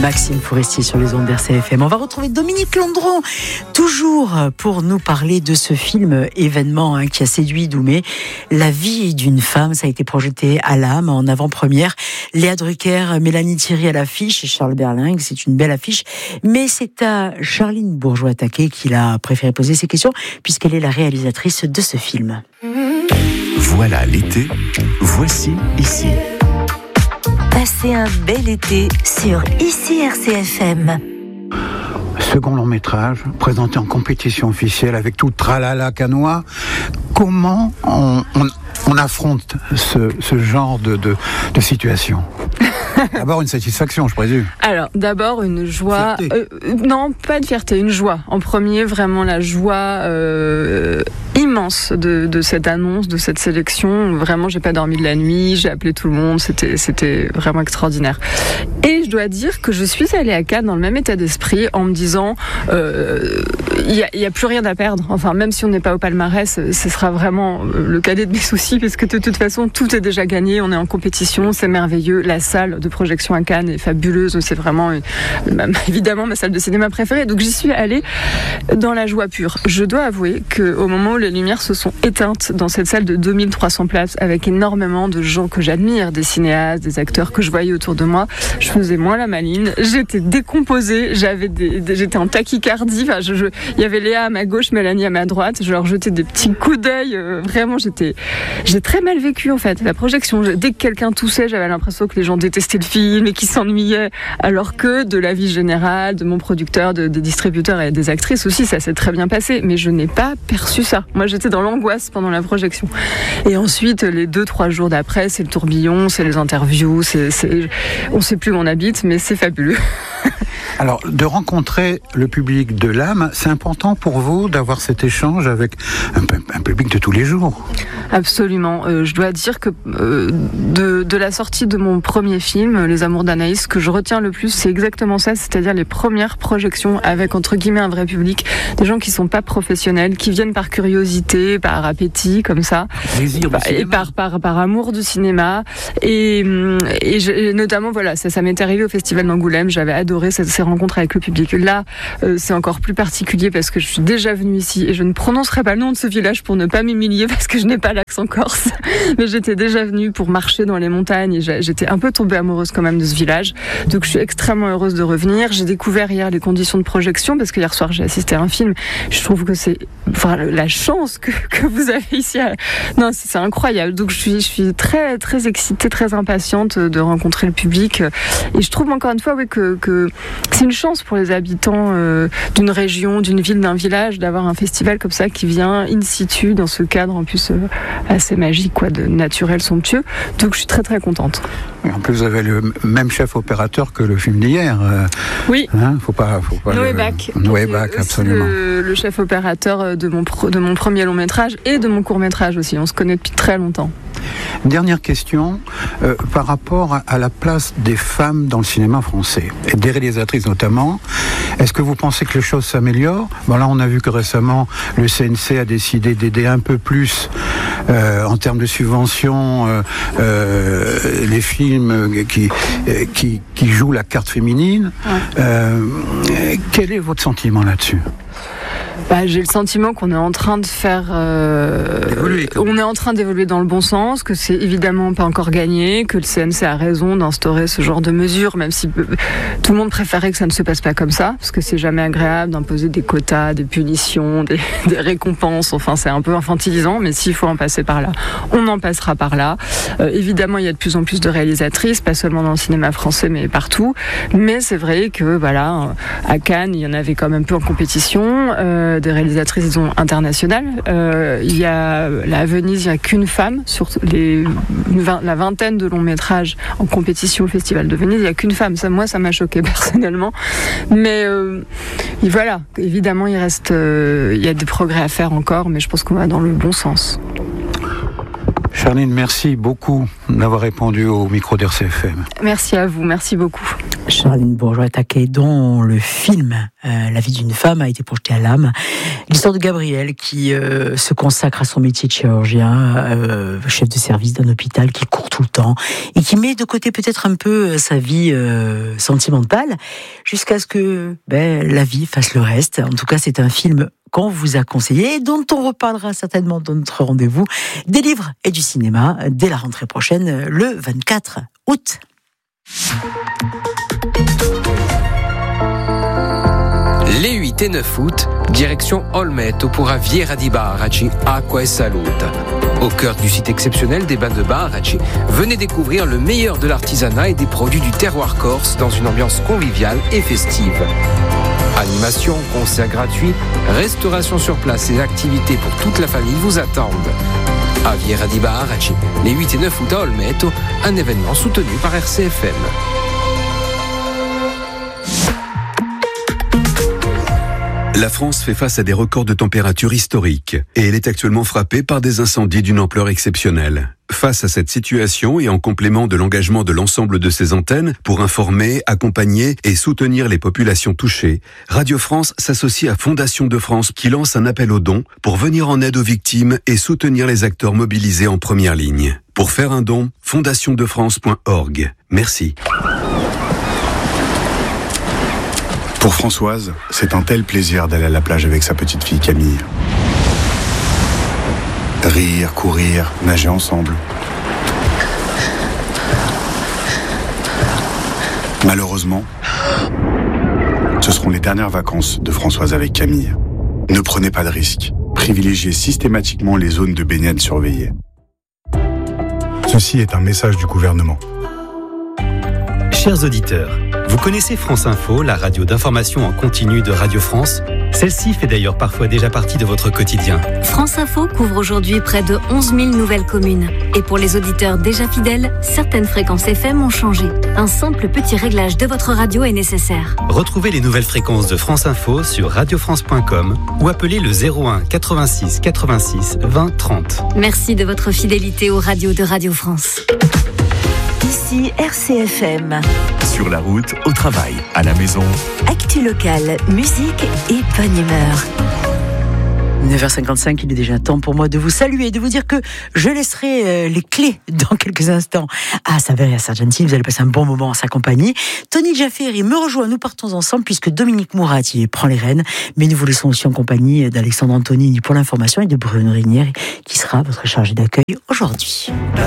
Maxime Forestier sur les ondes d'RCFM. On va retrouver Dominique Landron, toujours pour nous parler de ce film événement qui a séduit Doumé, La vie d'une femme. Ça a été projeté à l'âme en avant-première. Léa Drucker, Mélanie Thierry à l'affiche et Charles Berling. C'est une belle affiche. Mais c'est à Charline Bourgeois-Taquet qu'il a préféré poser ces questions puisqu'elle est la réalisatrice de ce film. Voilà l'été, voici ici. Passez un bel été sur Ici RCFM. Second long métrage, présenté en compétition officielle avec tout tralala canois. Comment on affronte ce genre de situation? D'abord une satisfaction, je présume. Alors, d'abord une joie... non, pas de fierté, une joie. En premier, vraiment la joie immense de cette annonce, de cette sélection. Vraiment, j'ai pas dormi de la nuit, j'ai appelé tout le monde, c'était vraiment extraordinaire. Et je dois dire que je suis allée à Cannes dans le même état d'esprit en me disant il y a plus rien à perdre. Enfin, même si on n'est pas au palmarès, ce sera vraiment le cadet de mes soucis parce que de toute façon, tout est déjà gagné. On est en compétition, c'est merveilleux. La salle de projection à Cannes est fabuleuse. C'est vraiment évidemment ma salle de cinéma préférée. Donc j'y suis allée dans la joie pure. Je dois avouer qu'au moment où les lumières se sont éteintes dans cette salle de 2300 places avec énormément de gens que j'admire, des cinéastes, des acteurs que je voyais autour de moi, je faisais moins la maline. J'étais décomposée, j'étais en tachycardie. Enfin, il y avait Léa à ma gauche, Mélanie à ma droite. Je leur jetais des petits coups d'œil. Vraiment, j'ai très mal vécu en fait la projection. Dès que quelqu'un toussait, j'avais l'impression que les gens détestaient le film et qu'ils s'ennuyaient. Alors que de l'avis général, de mon producteur, des distributeurs et des actrices aussi, ça s'est très bien passé. Mais je n'ai pas perçu ça. Moi, j'étais dans l'angoisse pendant la projection. Et ensuite, les 2-3 jours d'après, c'est le tourbillon, c'est les interviews, on ne sait plus où on habite, mais c'est fabuleux. Alors, de rencontrer le public de l'âme, c'est important pour vous d'avoir cet échange avec un public de tous les jours? Absolument. Je dois dire que de la sortie de mon premier film, Les Amours d'Anaïs, ce que je retiens le plus, c'est exactement ça, c'est-à-dire les premières projections avec, entre guillemets, un vrai public, des gens qui sont pas professionnels, qui viennent par curiosité, par appétit, comme ça, et par amour du cinéma. Et notamment, voilà, ça m'est arrivé au Festival d'Angoulême, j'avais adoré ces rencontres avec le public. Là, c'est encore plus particulier parce que je suis déjà venue ici et je ne prononcerai pas le nom de ce village pour ne pas m'humilier parce que je n'ai pas l'accent corse. Mais j'étais déjà venue pour marcher dans les montagnes et j'étais un peu tombée amoureuse quand même de ce village. Donc je suis extrêmement heureuse de revenir. J'ai découvert hier les conditions de projection parce que hier soir j'ai assisté à un film. Je trouve que c'est la chance que vous avez ici. Non, c'est incroyable. Donc je suis très très excitée, très impatiente de rencontrer le public. Et je trouve encore une fois que c'est une chance pour les habitants d'une région, d'une ville, d'un village, d'avoir un festival comme ça qui vient in situ dans ce cadre en plus assez magique, de naturel, somptueux. Donc je suis très très contente. En plus, vous avez le même chef opérateur que le film d'hier. Oui. Faut pas. Noé Bach. Noé Bach, absolument. Le chef opérateur de mon premier long métrage et de mon court métrage aussi. On se connaît depuis très longtemps. Dernière question, par rapport à la place des femmes dans le cinéma français, et des réalisatrices notamment, est-ce que vous pensez que les choses s'améliorent? Là, on a vu que récemment, le CNC a décidé d'aider un peu plus en termes de subventions les films qui jouent la carte féminine. Ouais. Quel est votre sentiment là-dessus? J'ai le sentiment qu'on est en train de faire... on est en train d'évoluer dans le bon sens, que c'est évidemment pas encore gagné, que le CNC a raison d'instaurer ce genre de mesures, même si tout le monde préférait que ça ne se passe pas comme ça, parce que c'est jamais agréable d'imposer des quotas, des punitions, des récompenses, enfin c'est un peu infantilisant, mais s'il faut en passer par là, on en passera par là. Évidemment, il y a de plus en plus de réalisatrices, pas seulement dans le cinéma français, mais partout. Mais c'est vrai que, à Cannes, il y en avait quand même peu en compétition, des réalisatrices, disons, internationales. Il y a à Venise, il n'y a qu'une femme sur la vingtaine de longs métrages en compétition au Festival de Venise. Il n'y a qu'une femme. Ça m'a choqué personnellement. Mais voilà, évidemment, il y a des progrès à faire encore, mais je pense qu'on va dans le bon sens. Charline, merci beaucoup d'avoir répondu au micro d'RCFM. Merci à vous, merci beaucoup. Charline Bourgeois-Taquet, dont le film La vie d'une femme a été projeté à l'âme. L'histoire de Gabriel qui se consacre à son métier de chirurgien, chef de service d'un hôpital, qui court tout le temps et qui met de côté peut-être un peu sa vie sentimentale jusqu'à ce que la vie fasse le reste. En tout cas, c'est un film qu'on vous a conseillé et dont on reparlera certainement dans notre rendez-vous des livres et du cinéma dès la rentrée prochaine, le 24 août. Les 8 et 9 août, direction Olmeto pour Aviera di Baraci, Acqua e Salute. Au cœur du site exceptionnel des bains de Baraci, venez découvrir le meilleur de l'artisanat et des produits du terroir corse dans une ambiance conviviale et festive. Animation, concerts gratuits, restauration sur place et activités pour toute la famille vous attendent. Aviera di Baraci, les 8 et 9 août à Olmeto, un événement soutenu par RCFM. La France fait face à des records de température historiques et elle est actuellement frappée par des incendies d'une ampleur exceptionnelle. Face à cette situation et en complément de l'engagement de l'ensemble de ses antennes pour informer, accompagner et soutenir les populations touchées, Radio France s'associe à Fondation de France qui lance un appel aux dons pour venir en aide aux victimes et soutenir les acteurs mobilisés en première ligne. Pour faire un don, fondationdefrance.org. Merci. Pour Françoise, c'est un tel plaisir d'aller à la plage avec sa petite fille Camille. Rire, courir, nager ensemble. Malheureusement, ce seront les dernières vacances de Françoise avec Camille. Ne prenez pas de risques. Privilégiez systématiquement les zones de baignade surveillées. Ceci est un message du gouvernement. Chers auditeurs, vous connaissez France Info, la radio d'information en continu de Radio France ? Celle-ci fait d'ailleurs parfois déjà partie de votre quotidien. France Info couvre aujourd'hui près de 11 000 nouvelles communes. Et pour les auditeurs déjà fidèles, certaines fréquences FM ont changé. Un simple petit réglage de votre radio est nécessaire. Retrouvez les nouvelles fréquences de France Info sur radiofrance.com ou appelez le 01 86 86 20 30. Merci de votre fidélité aux radios de Radio France. Ici RCFM. Sur la route, au travail, à la maison. Actu locale, musique et bonne humeur. 9h55, il est déjà temps pour moi de vous saluer et de vous dire que je laisserai les clés dans quelques instants à Saveria Sargenti. Vous allez passer un bon moment en sa compagnie. Tony Jafferi me rejoint, nous partons ensemble puisque Dominique Mourati prend les rênes. Mais nous vous laissons aussi en compagnie d'Alexandre Antonini pour l'information et de Bruno Rinieri qui sera votre chargé d'accueil aujourd'hui.